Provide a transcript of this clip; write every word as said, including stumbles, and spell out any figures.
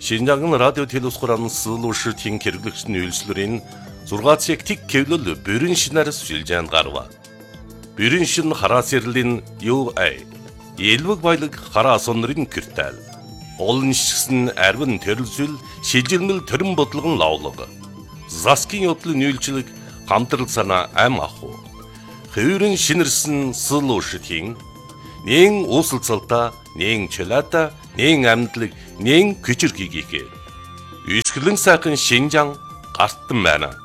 Шинжаан радио телевизхоран суулуушртын хэрэглэгчдийн үйлчлэрийн зургаацыг тик кевлөл бүрэн шинээр сүлжээнд гарва. Бүрэн шин хараа сэрлийн ю эй элвэг баялаг хараа сонрын киртэл. Олон шигсэн арвин төрөлсөл шилжилмэл төрөн бодлогон лавлаг. Заскин yoдлын үйлчлэг хамтрал санаа ам аху. Хөврөн шинэрсэн суулуушртын нэн уусалцалта, нэн чөлөөта, нэн амьдлаг, нэн күчрхийгээ. Үйсгэлэн сайхан Шинжаан гартан байна.